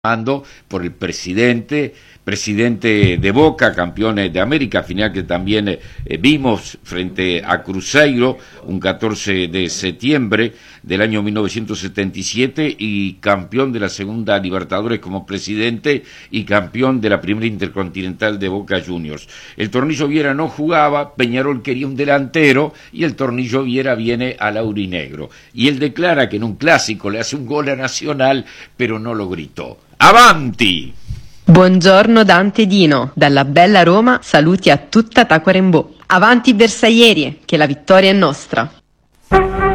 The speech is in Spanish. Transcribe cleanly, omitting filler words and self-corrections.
por el presidente de Boca, campeones de América, final que también vimos frente a Cruzeiro un 14 de septiembre del año 1977 y campeón de la segunda Libertadores como presidente y campeón de la primera Intercontinental de Boca Juniors. El Tornillo Viera no jugaba, Peñarol quería un delantero y el Tornillo Viera viene al aurinegro. Y él declara que en un clásico le hace un gol a Nacional, pero no lo gritó. Avanti! Buongiorno Dante Dino, dalla bella Roma saluti a tutta Tacuarembó. Avanti bersaglieri, che la vittoria è nostra.